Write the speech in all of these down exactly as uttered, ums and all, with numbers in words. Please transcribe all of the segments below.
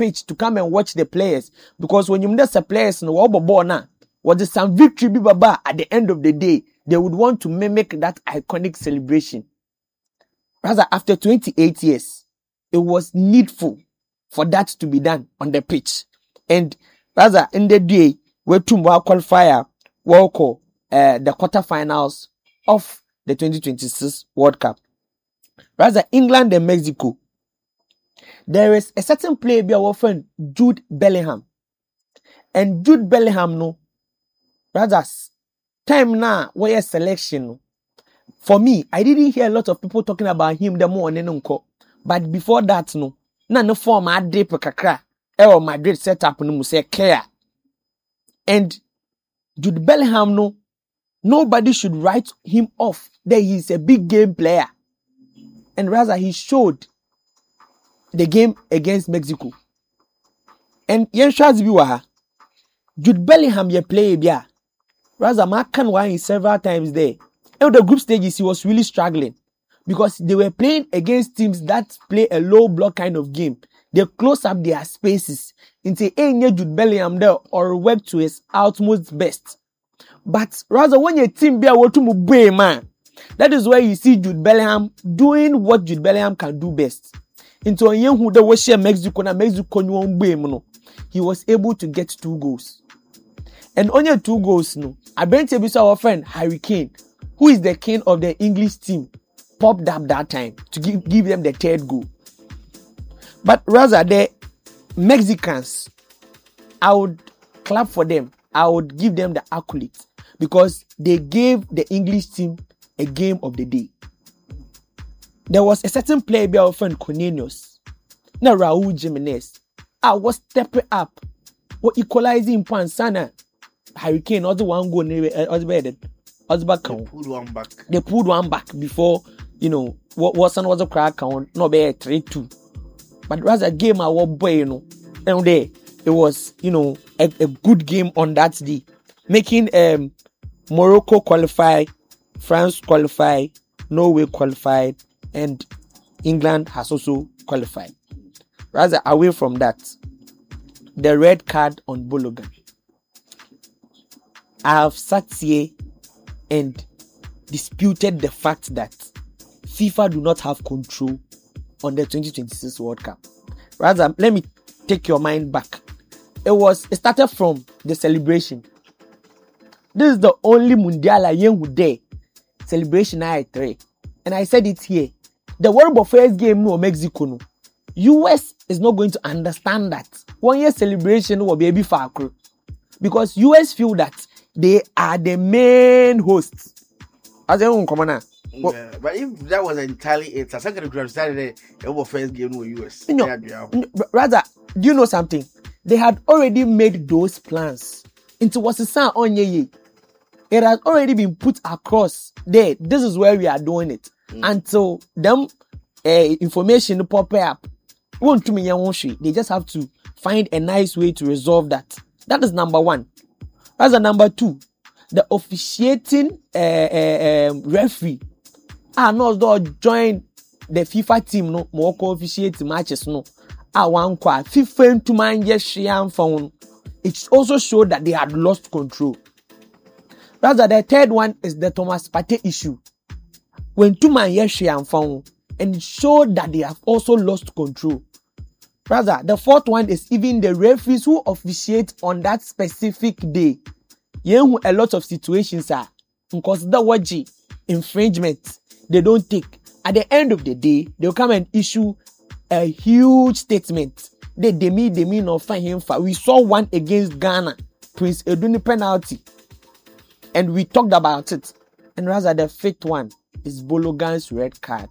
pitch to come and watch the players. Because when you miss the players, no, what is some victory be baba at the end of the day, they would want to mimic that iconic celebration. Rather, after twenty-eight years, it was needful for that to be done on the pitch. And rather, in the day, where Tumba qualifier, walk uh, the quarterfinals of the twenty twenty-six World Cup. Rather, England and Mexico. There is a certain player be our friend Jude Bellingham. And Jude Bellingham, no, rather, time now, where selection. For me, I didn't hear a lot of people talking about him the more than but before that, no, na no form I did kakra. Or Madrid set up no say care. And Jude Bellingham, no, nobody should write him off that he's a big game player. And rather, he showed the game against Mexico. And yen shaz biwa Jude Bellingham ye play bia. Rather, Mark can win several times there. In the group stages, he was really struggling because they were playing against teams that play a low block kind of game. They close up their spaces into any Jude Bellingham there or work to his utmost best. But rather, when your team be able to move, man, that is where you see Jude Bellingham doing what Jude Bellingham can do best. Into a young who was share Mexico and Mexico, he was able to get two goals. And on your two goals, no, I bring to our friend Harry Kane, who is the king of the English team, popped up that time to give, give them the third goal. But rather, the Mexicans, I would clap for them. I would give them the accolades because they gave the English team a game of the day. There was a certain player, by our friend Cornelius, now Raul Jimenez. I was stepping up, what equalizing points, Sana, Hurricane, other one go near, other bedded, other back. They pulled one back. They pulled one back before, you know, what was an other crack count, no be three two. But rather a game I was boy, you know, and there it was, you know, a, a good game on that day, making um Morocco qualify, France qualify, Norway qualified, and England has also qualified. Rather, away from that, the red card on Balogun. I have sat here and disputed the fact that FIFA do not have control on the twenty twenty-six World Cup. Rather, let me take your mind back. It was, it started from the celebration. This is the only Mundial I am there. Celebration I three. And I said it here. The World Cup first game no Mexico no. U S is not going to understand that. One year celebration will be a bit far. Because U S feel that they are the main hosts. As a commoner. Yeah, but if that was entirely it, I think I could have started the first game with U S. No, no, rather, do you know something? They had already made those plans. Into what's the sound on ye. It has already been put across there. This is where we are doing it. Mm. Until them uh, information pop up. Won't to me, they just have to find a nice way to resolve that. That is number one. That's a number two. The officiating uh, uh, um, referee are not join the FIFA team no more officiate matches no. I want qua FIFA to mind yes phone. It also showed that they had lost control. Rather, the third one is the Thomas Partey issue. When two man yes phone and it showed that they have also lost control. Rather, the fourth one is even the referees who officiate on that specific day. Yeah, a lot of situations are because the word infringement they don't take. At the end of the day, they'll come and issue a huge statement. They demi demi no find him for. We saw one against Ghana, Prince Eduni penalty, and we talked about it. And rather, the fifth one is Balogun's red card.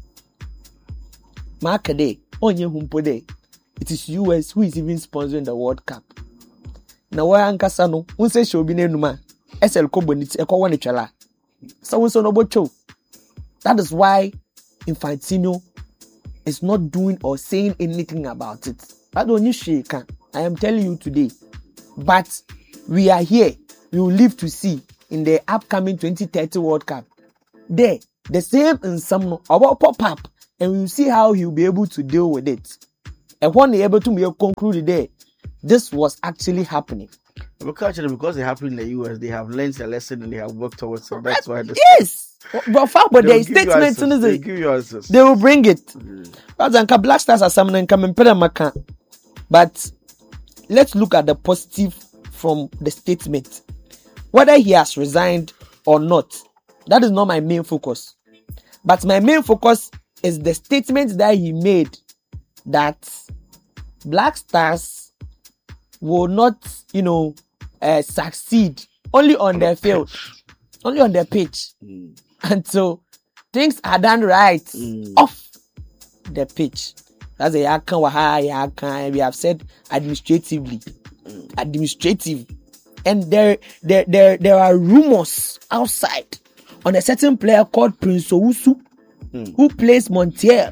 Markade onye humpode. It is U S who is even sponsoring the World Cup. Na wa ankasa no, unse shobi na enuma. S L ko boniti e ko woni twala. So unse no bocho. That is why Infantino is not doing or saying anything about it. That only she can. I am telling you today. But we are here. We will live to see in the upcoming twenty thirty World Cup. There, the same in some about pop up, and we will see how he will be able to deal with it. And when they able to me conclude there, this was actually happening. Because because they happen in the U S, they have learned a lesson and they have worked towards it. That's why. Yes, but far but their statement in they give you answers. They will bring it. Mm. Black Stars are something coming, but let's look at the positive from the statement. Whether he has resigned or not, that is not my main focus. But my main focus is the statement that he made that Black Stars will not, you know, uh, succeed only on their field, only on their pitch. Mm. And so things are done right mm. off the pitch. That's a yakan waha yakan. We have said administratively, mm. administrative, and there, there, there, there are rumors outside on a certain player called Prince Owusu, mm. who plays Montiel.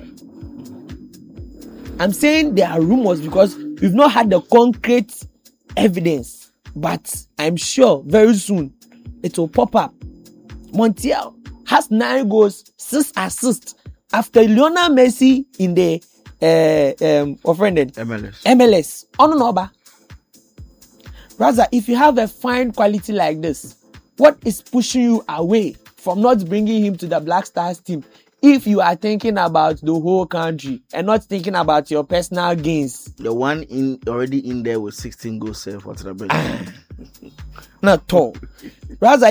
I'm saying there are rumors because we've not had the concrete evidence, but I'm sure very soon it will pop up. Montiel has nine goals, six assists after Lionel Messi in the uh, um, offended M L S. M L S. On Oba. Rather, if you have a fine quality like this, what is pushing you away from not bringing him to the Black Stars team? If you are thinking about the whole country and not thinking about your personal gains. The one in already in there with sixteen goals saved for the bench. Not all. Rather,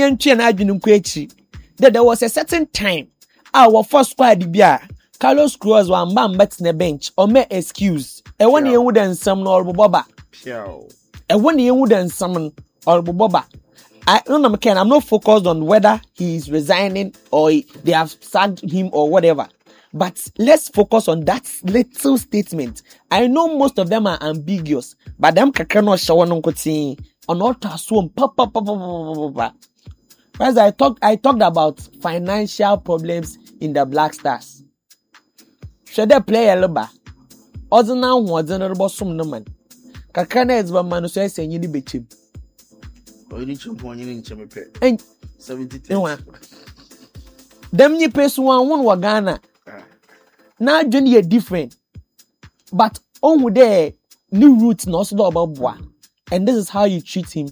that there was a certain time our first squad bia Carlos Cruz was man bet in the bench or make excuse. And when you wouldn't summon or boba. And when you wouldn't summon or boba. I don't know, I'm not focused on whether he's resigning or they have sacked him or whatever. But let's focus on that little statement. I know most of them are ambiguous, but them kakano shawan nkoti on all tasum pa pa pa pa pa. As I talked, I talked about financial problems in the Black Stars. Should they play a loba? Other now, what's another bosom no man? Kakana is one man who says, and you need to be Oh, you need to point in Chemipe. And seventy-two. Them you pay one one wagana. Now Johnny are different. But on there new roots no so about boy. And this is how you treat him.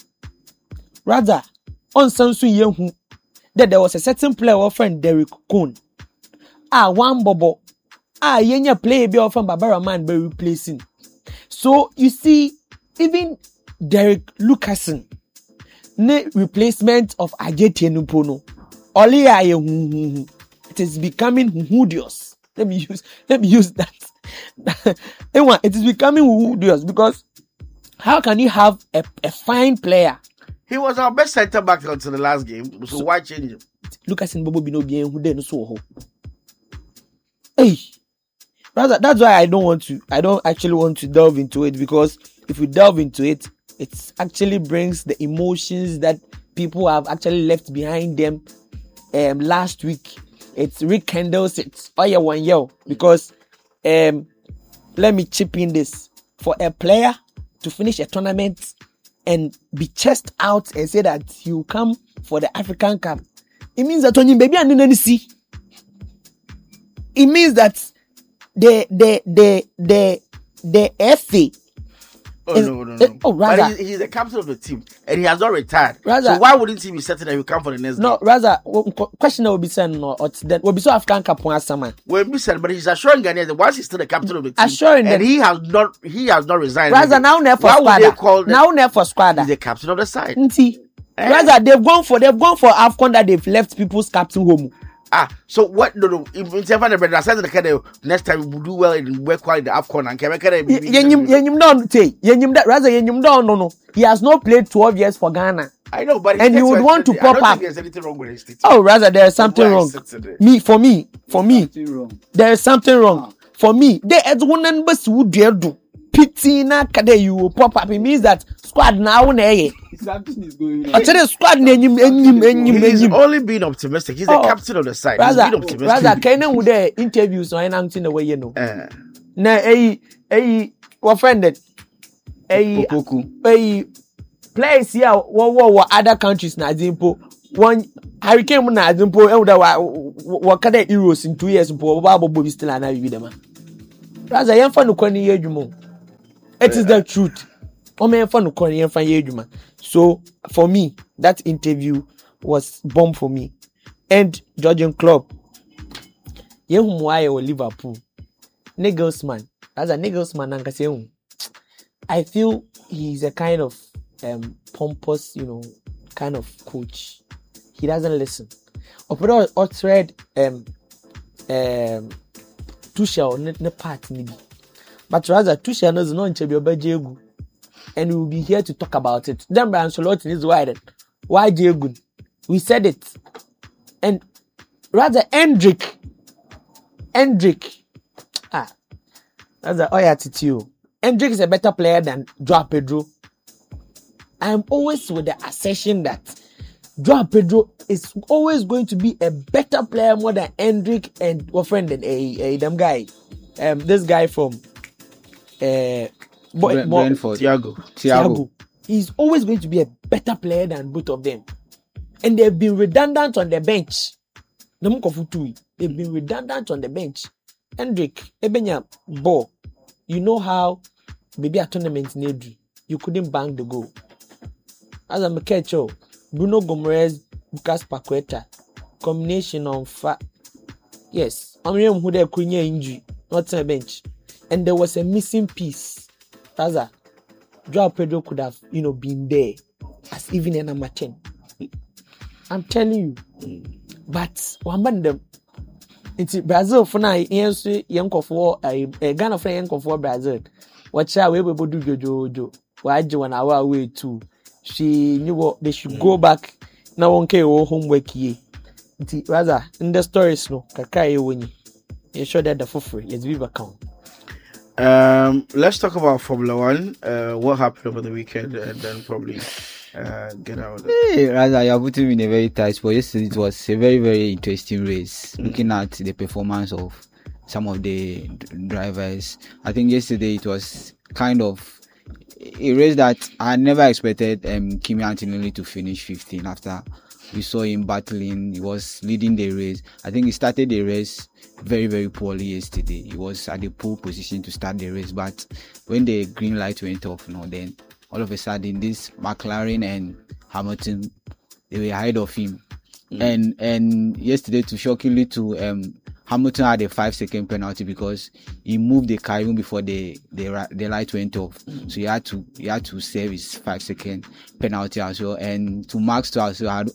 Rather, on Sansu Yehu, that there was a certain player of friend Derek Cohn. Ah, one bobo. Ah, yenya play be of Barbara man be replacing. So you see, even Derek Lucasen. Ne replacement of Ajeti Nupono. Oli aye hu. It is becoming hudious. Let me use let me use that. It is becoming hudious because how can you have a, a fine player? He was our best center back until the last game. So, so why change him? Lucasen Bobo Bino bien who then so ho. Hey. Rather, that's why I don't want to I don't actually want to delve into it, because if we delve into it, it actually brings the emotions that people have actually left behind them um, last week. It rekindles it. Oh yeah, one year. Because um, let me chip in this. For a player to finish a tournament and be chest out and say that he will come for the African Cup, it means that when you baby and then see, it means that the the the the the F A. Oh, is, no, no, no. Oh, rather, but he's, he's the captain of the team and he has not retired. Rather, so why wouldn't he be certain that he will come for the next no, game? No, rather, question that will be sent no, or that will be so African Cup one summer. Will be said, but he's assuring Ghanaians that once he's still the captain of the team, assuring and them, he has not, he has not resigned. Rather, now never for squad. Now never for squad. He's the captain of the side. Eh? Rather, they've gone for they've gone for AFCON that they've left people's captain home. Ah, so what? No, no. If it's ever the I said the kind of next time we will do well and work quite the AFCON and can can be. Yenyim yenyim don't say yenyim that rather yenyim don't no no. He has not played twelve years for Ghana. I know, but and he would want to pop up. There's anything wrong with his team. Oh, rather there is something wrong. Me for me for me there is something wrong for me. There is one number who dare do. Pity na kade you will pop up. It means that squad now na something is going on. I tell you, squad enyim enyim enyim He's enyim. only being optimistic. He's the oh, captain of the side. Rather, He's being optimistic. Rather, Kenan with the interviews or anything the way you know. Uh, na eh eh offended. Eh eh players here what what other countries na example one Hurricane na example e would wa wa kada Euros in two years po ba bo still na bi dem. Rather, young fan of it is the truth. Ome fan of fan So for me, that interview was bomb for me. And Georgian Club, young why or Liverpool, Nagelsmann, as a Nagelsmann, and say, I feel he's a kind of um, pompous, you know, kind of coach. He doesn't listen. Opera or thread um um Tuchel ne ne part maybe. But rather Tuchel knows no nche bi obejegu. And we will be here to talk about it. Then Brian Ancelotti is why then. Why Diego? We said it. And rather Hendrick. Hendrick. Ah. That's a oh yeah, attitude. Hendrick is a better player than Joao Pedro. I am always with the assertion that Joao Pedro is always going to be a better player more than Hendrick and what friend and a a them guy, um this guy from uh Brent, Brentford, Thiago. Thiago. He's always going to be a better player than both of them, and they've been redundant on the bench. They've been redundant on the bench. Hendrick, Ebenya ball. You know how maybe a tournament need you couldn't bang the goal. As I'm a catcher, Bruno Gomes, Lucas Paqueta, combination of fa- yes, I'm remember who they could injury, not on a bench, and there was a missing piece. Raza, Joao Pedro could have, you know, been there as even a number ten. I'm telling you, but one man them. It's Brazil for now. Yes, young of war. A Ghana for young of war Brazil. Watch out, we will do Jojo Jojo. Why do one hour away too? She knew what they should go back. Now one care homework ye. Rather in the stories no. Kakai wini. You sure that the for free. Let's be back on. Um, let's talk about Formula One. Uh, what happened over the weekend, and then probably uh, get out of it. Hey, rather, you're putting me in a very tight spot. Yesterday, it was a very, very interesting race. Mm. Looking at the performance of some of the d- drivers, I think yesterday it was kind of a race that I never expected um, Kimi Antonelli to finish fifteenth after we saw him battling. He was leading the race. I think he started the race very, very poorly yesterday. He was at the pole position to start the race, but when the green light went off, you know, then all of a sudden this McLaren and Hamilton, they were ahead of him. Mm. And and yesterday, to shockingly to um Hamilton had a five second penalty because he moved the car even before the the, the light went off. Mm. So he had to he had to save his five second penalty as well. And to Max to as well had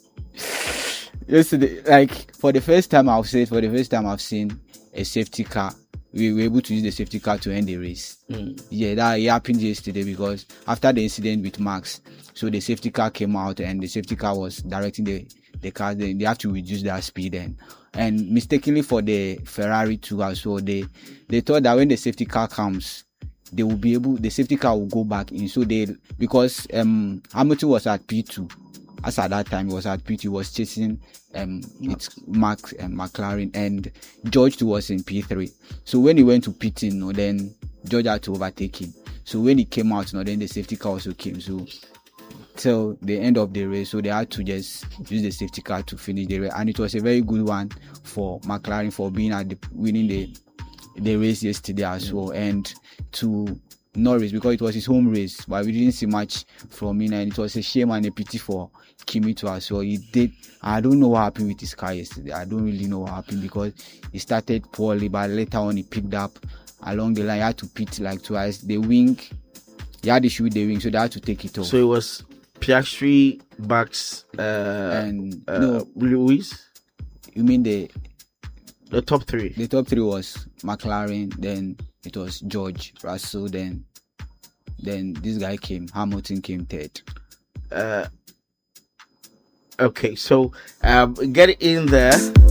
yesterday, like for the first time I've said for the first time I've seen a safety car. We were able to use the safety car to end the race. Mm. Yeah, that happened yesterday because after the incident with Max, so the safety car came out and the safety car was directing the the car. They, they have to reduce their speed and and mistakenly for the Ferrari too as well. They they thought that when the safety car comes, they will be able the safety car will go back in. So they because um Hamilton was at P two. As at that time, he was at P two, he was chasing um it's Max and McLaren, and George too was in P three. So when he went to pit in, you know, then George had to overtake him. So when he came out, you know, then the safety car also came. So till the end of the race, so they had to just use the safety car to finish the race, and it was a very good one for McLaren for being at the winning the the race yesterday as well, and to Norris because it was his home race, but we didn't see much from him, and it was a shame and a pity for Kimi too as well. He did. I don't know what happened with his car yesterday. I don't really know what happened because he started poorly, but later on he picked up along the line. He had to pit like twice. The wing, he had issue with the wing, so they had to take it off. So it was Piastri, Max, uh, and uh, no, Lewis. You mean the the top three? The top three was McLaren, then it was George Russell, then then this guy came, Hamilton came third. Uh, okay, so um, get in there.